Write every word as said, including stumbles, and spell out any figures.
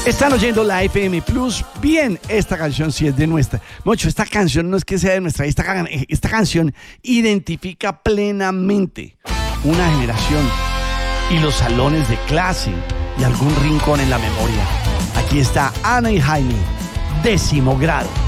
Están oyendo la F M Plus. Bien, esta canción sí es de nuestra. Mucho, esta canción no es que sea de nuestra. Esta, can- esta canción identifica plenamente una generación y los salones de clase y algún rincón en la memoria. Aquí está Ana y Jaime, décimo grado.